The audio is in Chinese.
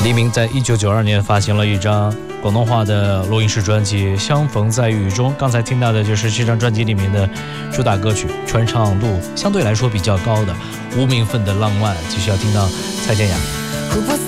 黎明在1992年发行了一张广东话的录音室专辑《相逢在雨中》，刚才听到的就是这张专辑里面的主打歌曲，传唱度相对来说比较高的无名份的浪漫，继续要听到蔡健雅。